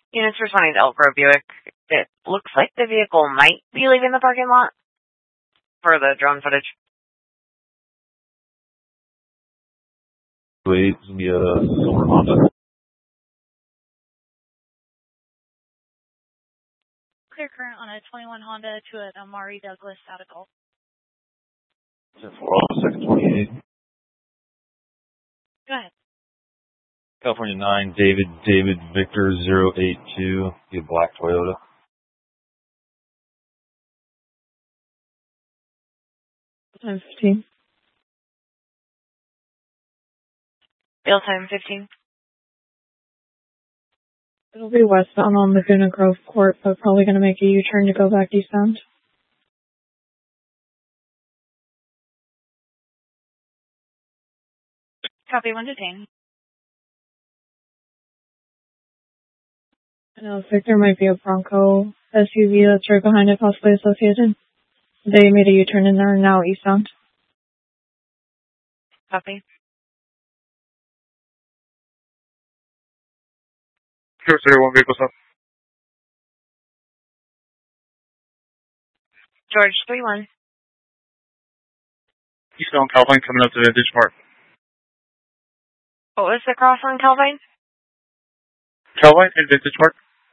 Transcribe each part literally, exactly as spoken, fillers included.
Units responding to Elk Grove Buick. It looks like the vehicle might be leaving the parking lot for the drone footage. Wait, it's gonna be a silver Honda. Clear current on a twenty-one Honda to an Amari Douglas out of Gulf. We're on second twenty-eight. Go ahead. California nine, David, David, Victor zero eight two, the black Toyota. Time fifteen. Field time fifteen. It'll be westbound on Laguna Grove Court, but probably going to make a U-turn to go back eastbound. Copy, one detained. I know, Victor, there might be a Bronco S U V that's right behind it, possibly associated. They made a U-turn in there, now eastbound. Copy. Sure, sir, one vehicle stop. George three one. Eastbound Calvine coming up to Vintage Park. What was the cross on Calvine? Calvine and Vintage Park.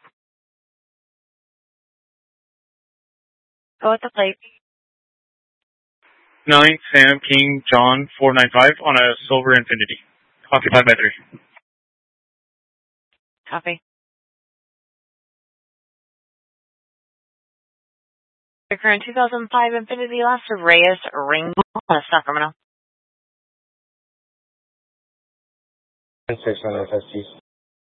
Go with the plate. nine Sam King John four nine five on a silver Infinity. Occupied by three. Copy. The current two thousand five Infinity Las Reyes Ring, Sacramento. six on F S T.